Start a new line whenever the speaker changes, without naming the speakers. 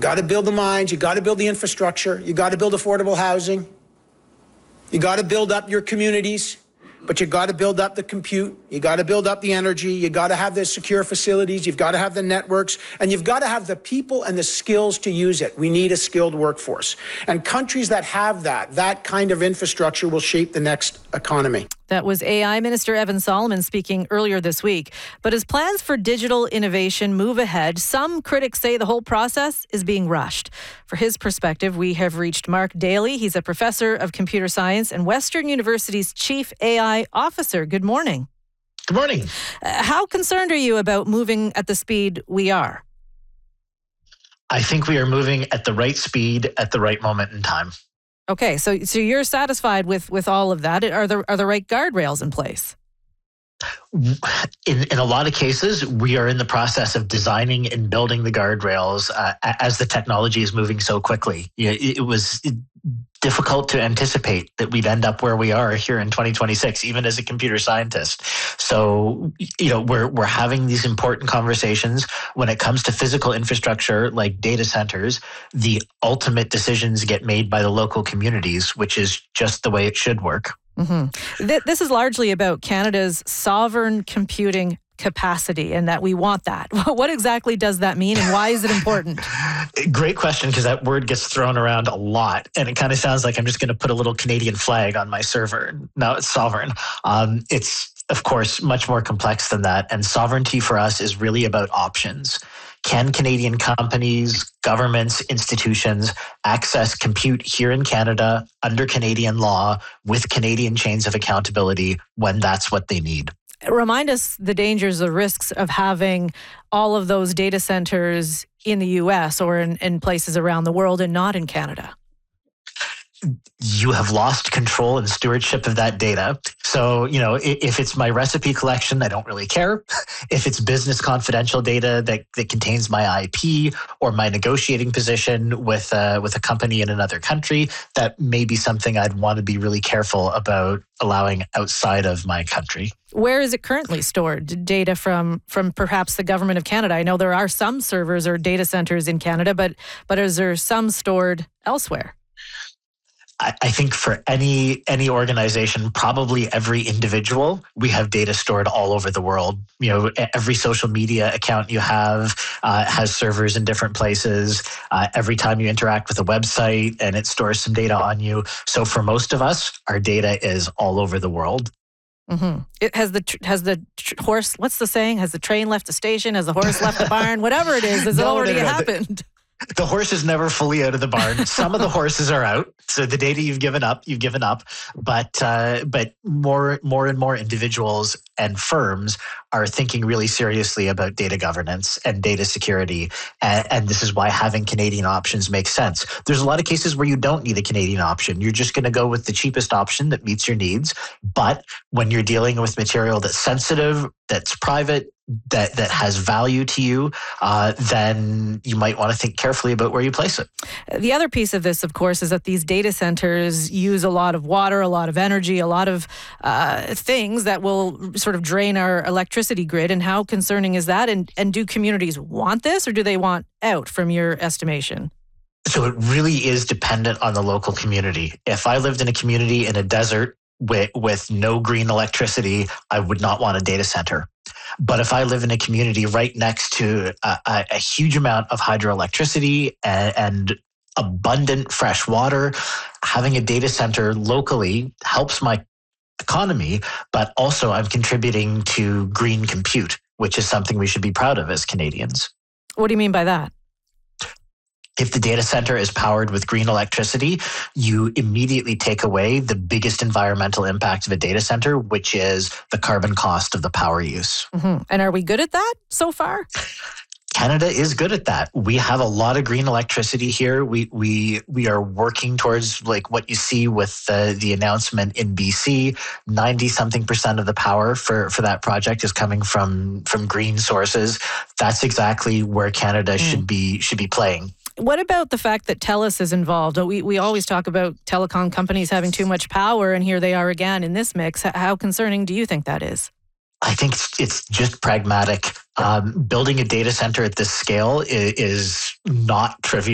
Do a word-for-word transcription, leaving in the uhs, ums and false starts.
got to build the mines, you got to build the infrastructure, you got to build affordable housing, you got to build up your communities, but you got to build up the compute, you got to build up the energy, you got to have the secure facilities, you've got to have the networks, and you've got to have the people and the skills to use it. We need a skilled workforce. And countries that have that, that kind of infrastructure will shape the next economy.
That was A I Minister Evan Solomon speaking earlier this week. But as plans for digital innovation move ahead, some critics say the whole process is being rushed. For his perspective, we have reached Mark Daly. He's a professor of computer science and Western University's chief A I officer. Good morning.
Good morning.
Uh, how concerned are you about moving at the speed we are?
I think we are moving at the right speed at the right moment in time.
Okay, so so you're satisfied with, with all of that. Are there are the right guardrails in place?
In in a lot of cases, we are in the process of designing and building the guardrails uh, as the technology is moving so quickly. It, it was difficult to anticipate that we'd end up where we are here in twenty twenty-six, even as a computer scientist. So, you know, we're we're having these important conversations. When it comes to physical infrastructure like data centers, the ultimate decisions get made by the local communities, which is just the way it should work.
Mm-hmm. Th- this is largely about Canada's sovereign computing capacity and that we want that. What exactly does that mean and why is it important?
Great question, because that word gets thrown around a lot and it kind of sounds like I'm just going to put a little Canadian flag on my server. No, it's sovereign. Um, it's, of course, much more complex than that. And sovereignty for us is really about options. Can Canadian companies, governments, institutions access compute here in Canada under Canadian law with Canadian chains of accountability when that's what they need?
Remind us the dangers, the risks of having all of those data centers in the U S or in, in places around the world and not in Canada.
You have lost control and stewardship of that data. So, you know, if it's my recipe collection, I don't really care. If it's business confidential data that, that contains my I P or my negotiating position with uh, with a company in another country, that may be something I'd want to be really careful about allowing outside of my country.
Where is it currently stored? Data from from perhaps the government of Canada. I know there are some servers or data centers in Canada, but but is there some stored elsewhere?
I think for any any organization, probably every individual, we have data stored all over the world. You know, every social media account you have uh, has servers in different places. Uh, every time you interact with a website, and it stores some data on you. So for most of us, our data is all over the world.
Mm-hmm. It has the has the horse. What's the saying? Has the train left the station? Has the horse left the barn? Whatever it is, has no, it already no, no, happened?
The, The horse is never fully out of the barn. Some of the horses are out. So the data you've given up, you've given up. But uh, but more more and more individuals and firms are thinking really seriously about data governance and data security. And, and this is why having Canadian options makes sense. There's a lot of cases where you don't need a Canadian option. You're just going to go with the cheapest option that meets your needs. But when you're dealing with material that's sensitive, that's private, that that has value to you, uh, then you might want to think carefully about where you place it.
The other piece of this, of course, is that these data centers use a lot of water, a lot of energy, a lot of uh, things that will sort of drain our electricity grid. And how concerning is that? And, and do communities want this or do they want out, from your estimation?
So it really is dependent on the local community. If I lived in a community in a desert with, with no green electricity, I would not want a data center. But if I live in a community right next to a, a, a huge amount of hydroelectricity and, and abundant fresh water, having a data center locally helps my economy, but also I'm contributing to green compute, which is something we should be proud of as Canadians.
What do you mean by that?
If the data center is powered with green electricity, you immediately take away the biggest environmental impact of a data center, which is the carbon cost of the power use.
Mm-hmm. And are we good at that so far?
Canada is good at that. We have a lot of green electricity here. We we we are working towards like what you see with the, the announcement in B C. ninety something percent of the power for, for that project is coming from from green sources. That's exactly where Canada mm. should be should be playing.
What about the fact that TELUS is involved? We we always talk about telecom companies having too much power, and here they are again in this mix. How concerning do you think that is?
I think it's, it's just pragmatic. Um, building a data center at this scale is, is not trivial.